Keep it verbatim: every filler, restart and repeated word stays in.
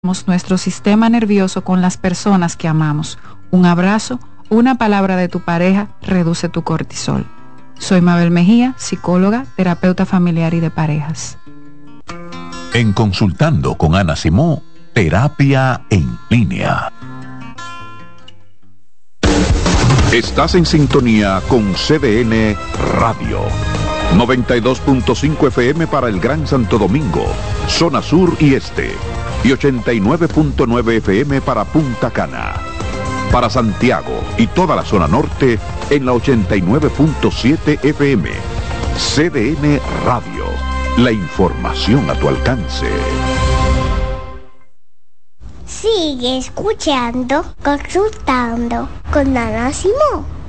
nuestro sistema nervioso con las personas que amamos. Un abrazo, una palabra de tu pareja reduce tu cortisol. Soy Mabel Mejía, psicóloga, terapeuta familiar y de parejas. En Consultando con Ana Simó, terapia en línea. Estás en sintonía con C D N Radio. noventa y dos punto cinco F M para el Gran Santo Domingo, zona sur y este. Y ochenta y nueve punto nueve F M para Punta Cana. Para Santiago y toda la zona norte en la ochenta y nueve punto siete F M. C D N Radio. La información a tu alcance. Sigue escuchando, consultando con Ana Simó.